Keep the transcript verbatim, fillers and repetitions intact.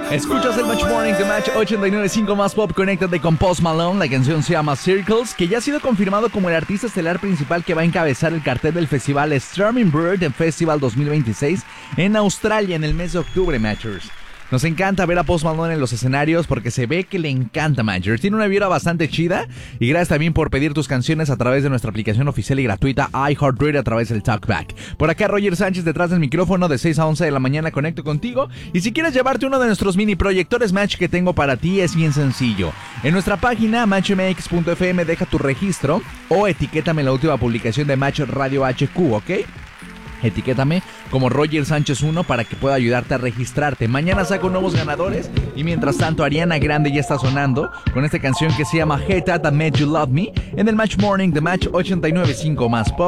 Escuchas el Match Morning de Match ochenta y nueve punto cinco más pop. Conéctate con Post Malone. La canción se llama Circles, que ya ha sido confirmado como el artista estelar principal que va a encabezar el cartel del festival Strumming Bird Festival dos mil veintiséis en Australia en el mes de octubre, Matchers. Nos encanta ver a Post Malone en los escenarios porque se ve que le encanta, Matchers. Tiene una vibra bastante chida. Y gracias también por pedir tus canciones a través de nuestra aplicación oficial y gratuita iHeartRadio a través del Talkback. Por acá Roger Sánchez detrás del micrófono de seis a once de la mañana conecto contigo. Y si quieres llevarte uno de nuestros mini proyectores Match que tengo para ti es bien sencillo. En nuestra página match m x punto f m deja tu registro o etiquétame en la última publicación de Match Radio H Q, ¿ok? Etiquétame como Roger Sánchez uno para que pueda ayudarte a registrarte. Mañana saco nuevos ganadores y mientras tanto Ariana Grande ya está sonando con esta canción que se llama Hey Tata Made You Love Me en el Match Morning de Match ochenta y nueve punto cinco más pop.